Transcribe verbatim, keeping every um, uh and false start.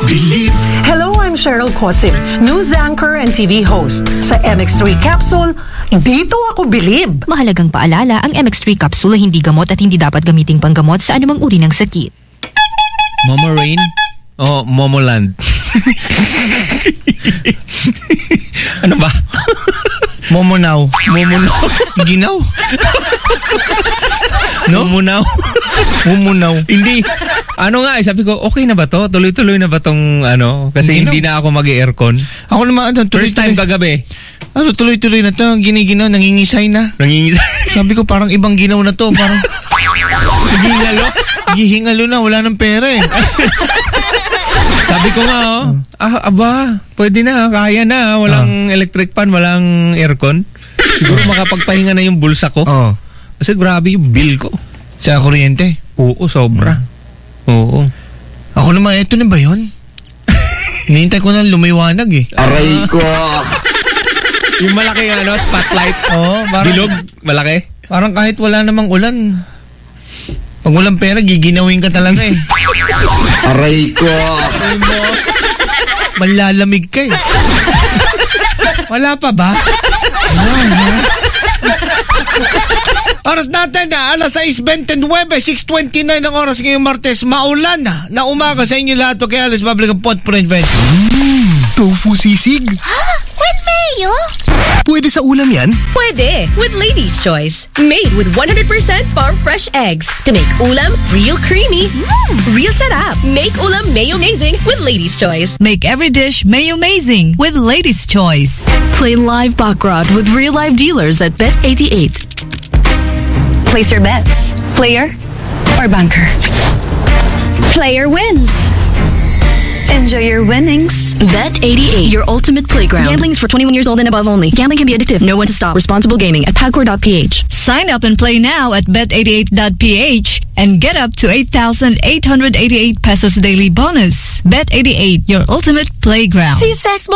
Believe. Hello, I'm Cheryl Cosim, news anchor and T V host. Sa M X three Capsule, dito ako bilib. Mahalagang paalala, ang M X three Capsule ay hindi gamot at hindi dapat gamiting panggamot sa anumang uri ng sakit. Momo Rain? O Momoland? Ano ba? Momonaw. Momonaw? Ginaw? No? Momonaw? Momonaw. Hindi. Ano nga, eh, sabi ko, okay na ba to? Tuloy-tuloy na ba tong ano? Kasi Ginaw. hindi na ako mag-aircon. Ako naman, ano, tuloy-tuloy. First time kagabi. Ano, tuloy-tuloy na to. Giniginaw, nangingisay na. Nangingisay. Sabi ko, parang ibang ginaw na to. Parang, Nagingalo? gihingalo na. Wala ng pera eh. Sabi ko nga, oh, ah, aba, pwede na, kaya na. Walang electric fan, walang aircon. Siguro makapagpahinga na yung bulsa ko. Oo. Kasi grabe yung bill ko. Sa kuryente. Oo, sobra. Oo. Ako naman, eto na ba yun? Hinihintay ko na lumiwanag eh. Aray ko. Yung malaki ano, spotlight. Oo, parang, Bilog, malaki. parang kahit wala namang ulan. Pag walang pera, giginawin ka talaga eh. Aray ko. Malalamig ka eh. Wala pa ba? Oras natin na, alas sais twenty-nine, six twenty-nine ang oras ngayong Martes. Maulan na, na umaga sa inyo lahat. Okay, alas babalik ang pot prevent. Mm, tofu sisig. With mayo? Pwede sa ulam yan? Pwede, with Lady's Choice. Made with one hundred percent farm fresh eggs to make ulam real creamy, mm. real sarap. Make ulam mayo amazing with Lady's Choice. Make every dish mayo amazing with Lady's Choice. Play live baccarat with real life dealers at Bet eighty-eight. Place your bets. Player or banker? Player wins. Enjoy your winnings. Bet eighty-eight, your ultimate playground. Gambling is for twenty-one years old and above only. Gambling can be addictive. Know when to stop. Responsible gaming at pagcor dot p h. Sign up and play now at bet eighty-eight dot p h and get up to eight thousand eight hundred eighty-eight pesos daily bonus. Bet eighty-eight, your ultimate playground. See sex